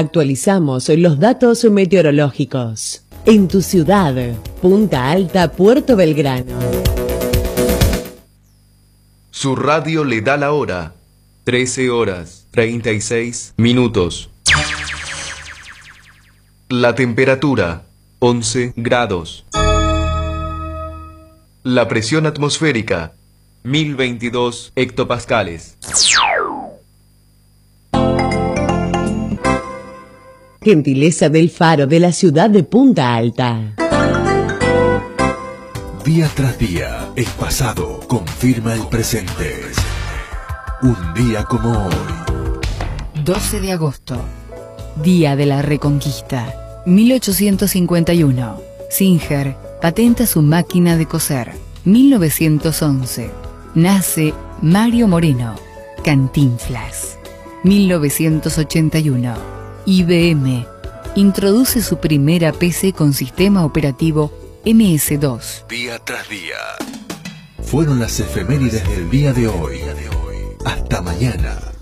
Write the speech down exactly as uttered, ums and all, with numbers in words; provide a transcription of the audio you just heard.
Actualizamos los datos meteorológicos. En tu ciudad, Punta Alta, Puerto Belgrano. Su radio le da la hora. trece horas, treinta y seis minutos. La temperatura, once grados. La presión atmosférica, mil veintidós hectopascales. Gentileza del Faro de la ciudad de Punta Alta. Día tras día, el pasado confirma el presente. Un día como hoy. doce de agosto, Día de la Reconquista, mil ochocientos cincuenta y uno. Singer patenta su máquina de coser. mil novecientos once. Nace Mario Moreno, Cantinflas. mil novecientos ochenta y uno. I B M introduce su primera P C con sistema operativo M S dos. Día tras día. Fueron las efemérides del día de hoy. Hasta mañana.